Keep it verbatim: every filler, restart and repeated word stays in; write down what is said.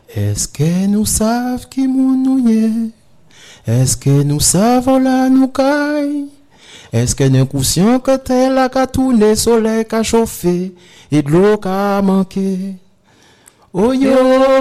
Est-ce que nous savons qui nous est? Est-ce que nous savons la nous caille? Est-ce que nous conscients que t'es là qu'à tourner, soleil qu'à chauffer et de l'eau qu'à manquer? Oh yo!